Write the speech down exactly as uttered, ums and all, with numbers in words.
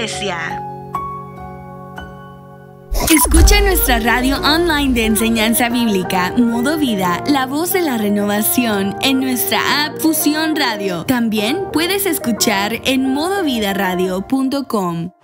iglesia. Escucha nuestra radio online de enseñanza bíblica, Modo Vida, la voz de la renovación, en nuestra app Fusión Radio. También puedes escuchar en modo vida radio punto com.